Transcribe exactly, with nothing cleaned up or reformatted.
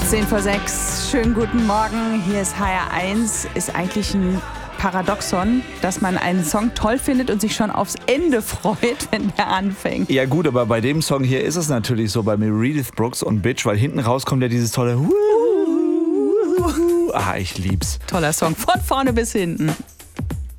zehn vor sechs, schönen guten Morgen. Hier ist H R eins. Ist eigentlich ein Paradoxon, dass man einen Song toll findet und sich schon aufs Ende freut, wenn der anfängt. Ja gut, aber bei dem Song hier ist es natürlich so, bei Meredith Brooks und Bitch, weil hinten raus kommt ja dieses tolle Ah, ich lieb's. Toller Song, von vorne bis hinten.